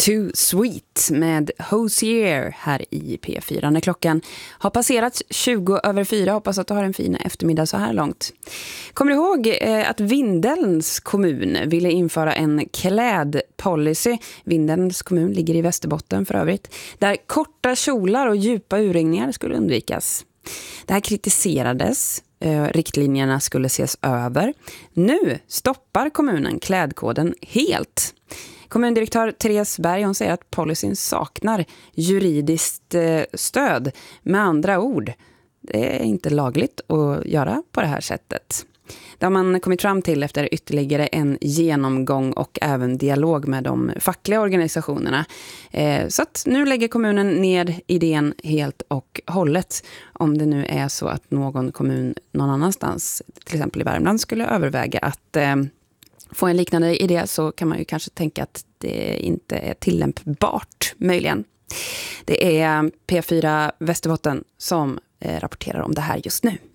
Too Sweet med Hosier här i P4 när klockan har passerat 20:04. Hoppas att du har en fin eftermiddag så här långt. Kommer du ihåg att Vindelns kommun ville införa en klädpolicy? Vindelns kommun ligger i Västerbotten för övrigt, där korta kjolar och djupa urringningar skulle undvikas. Det här kritiserades. Riktlinjerna skulle ses över. Nu stoppar kommunen klädkoden helt. Kommundirektör Therese Berg, hon säger att policyn saknar juridiskt stöd. Med andra ord, det är inte lagligt att göra på det här sättet. Det har man kommit fram till efter ytterligare en genomgång och även dialog med de fackliga organisationerna. Så att nu lägger kommunen ner idén helt och hållet. Om det nu är så att någon kommun någon annanstans, till exempel i Värmland, skulle överväga att få en liknande idé, så kan man ju kanske tänka att det inte är tillämpbart möjligen. Det är P4 Västerbotten som rapporterar om det här just nu.